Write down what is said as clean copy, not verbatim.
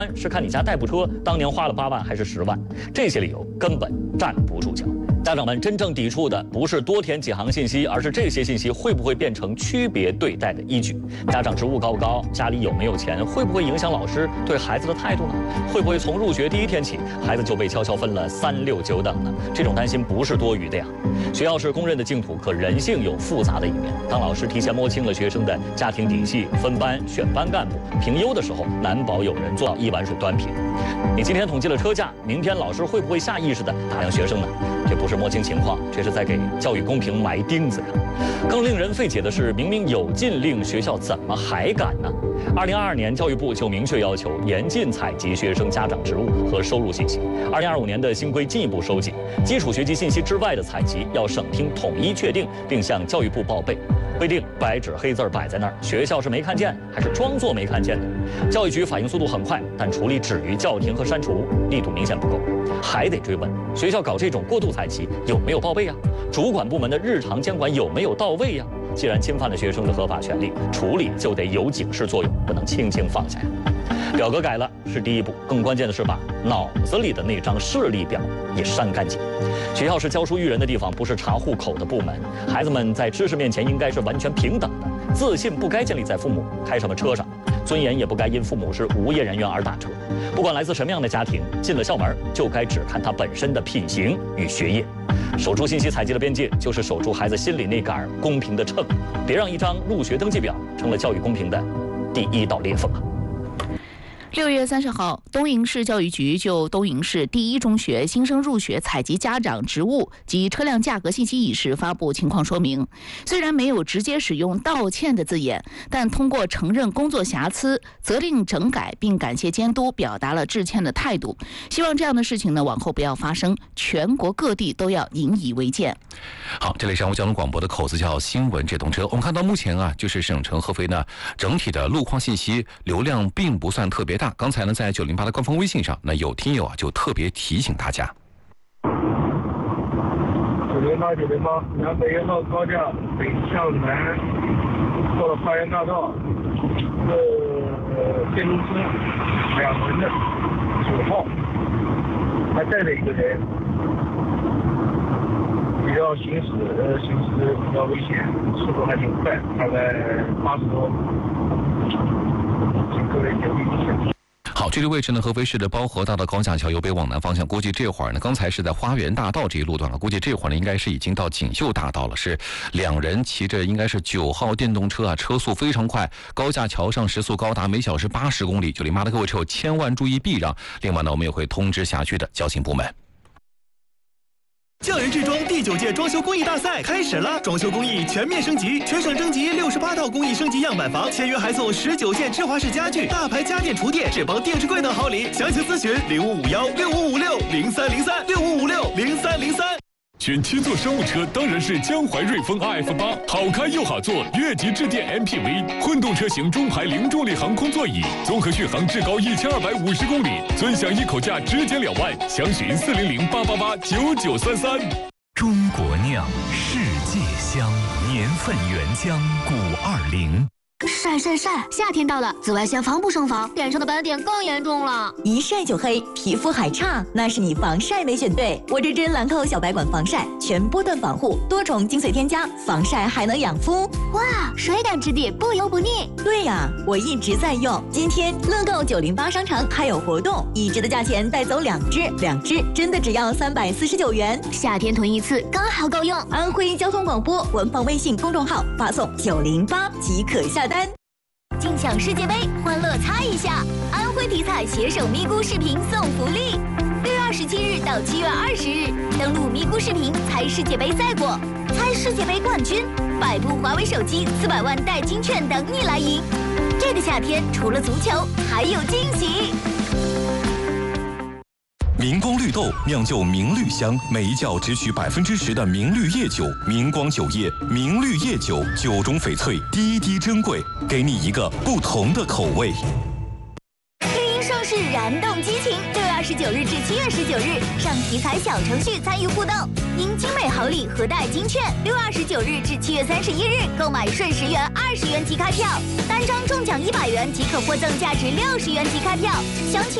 是看你家代步车当年花了8万还是10万，这些理由根本站不住脚。家长们真正抵触的不是多填几行信息，而是这些信息会不会变成区别对待的依据。家长职务高不高，家里有没有钱，会不会影响老师对孩子的态度呢？会不会从入学第一天起，孩子就被悄悄分了3、6、9等呢？这种担心不是多余的呀。学校是公认的净土，可人性有复杂的一面。当老师提前摸清了学生的家庭底细，分班、选班干部、评优的时候，难保有人做到一碗水端平。你今天统计了车价，明天老师会不会下意识地打量学生呢？这不是摸清情况，这是在给教育公平埋钉子呀。更令人费解的是，明明有禁令，学校怎么还敢呢？2022年，教育部就明确要求严禁采集学生家长职务和收入信息。2025年的新规进一步收紧，基础学籍信息之外的采集要省厅统一确定，并向教育部报备。规定白纸黑字摆在那儿，学校是没看见还是装作没看见的？教育局反应速度很快，但处理止于叫停和删除力度明显不够，还得追问学校搞这种过度采集有没有报备呀？主管部门的日常监管有没有到位呀？既然侵犯了学生的合法权利，处理就得有警示作用，不能轻轻放下呀。表格改了是第一步，更关键的是把脑子里的那张视力表也删干净。学校是教书育人的地方，不是查户口的部门。孩子们在知识面前应该是完全平等的，自信不该建立在父母开什么车上，尊严也不该因父母是无业人员而打折。不管来自什么样的家庭，进了校门就该只看他本身的品行与学业。守住信息采集的边界，就是守住孩子心里那杆公平的秤，别让一张入学登记表成了教育公平的第一道裂缝啊。 6月30号，东营市教育局就东营市第一中学新生入学采集家长职务及车辆价格信息一事发布情况说明。虽然没有直接使用道歉的字眼，但通过承认工作瑕疵、责令整改并感谢监督，表达了致歉的态度。希望这样的事情呢往后不要发生，全国各地都要引以为戒。 好，这里是上午交通广播的口子叫新闻这动车。我们看到目前啊，就是省城合肥呢整体的路况信息流量并不算特别大。刚才呢，在908的官方微信上，那有听友啊就特别提醒大家 908，南北1号高架北向南过了花园大道，电动车2轮的9号，还带着一个人，比较行驶比较危险，速度还挺快，大概80多，请各位留意一下。 好，这个位置呢，合肥市的包河大道高架桥由北往南方向，估计这会儿呢，刚才是在花园大道这一路段了，估计这会儿呢，应该是已经到锦绣大道了。是2人骑着应该是9号电动车啊，车速非常快，高架桥上时速高达每小时80公里。908的各位车友千万注意避让。另外呢，我们也会通知辖区的交警部门。 匠人制装第9届装修工艺大赛开始了，装修工艺全面升级，全省征集68套工艺升级样板房，签约还送19件芝华士家具、大牌家电厨电、智邦电视柜等好礼。详情咨询05516556030365560303。 选7座商务车当然是江淮瑞风 RF8， 好开又好坐，越级致电 MPV， 混动车型中排零重力航空座椅，综合续航至高1250公里，尊享一口价直减2万，详询40088889933。 中国酿，世界香，年份原浆520。 晒，夏天到了，紫外线防不胜防，脸上的斑点更严重了。 一晒就黑，皮肤还差，那是你防晒没选对。我这支兰蔻小白管防晒，全波段防护，多重精粹添加，防晒还能养肤。 哇，水感质地，不油不腻。 对呀，我一直在用。今天乐购908商城还有活动，1支的价钱带走2支真的只要349元。 夏天囤一次刚好够用。 安徽交通广播官方微信公众号发送908即可下单。 尽享世界杯，欢乐猜一下！安徽体彩携手咪咕视频送福利，6月27日到7月20日，登录咪咕视频猜世界杯赛果，猜世界杯冠军，100部华为手机，400万代金券等你来赢。这个夏天除了足球，还有惊喜。 明光绿豆酿就明绿香，每一窖只取10%的明绿叶酒，明光酒业明绿叶酒，酒中翡翠，滴滴珍贵，给你一个不同的口味。 绿茵盛世燃动激情！6月29日至7月19日，上体彩小程序参与互动，赢精美好礼和带金券。6月29日至7月31日，购买顺10元、20元即开票，单张中奖100元即可获赠价值60元即开票。详情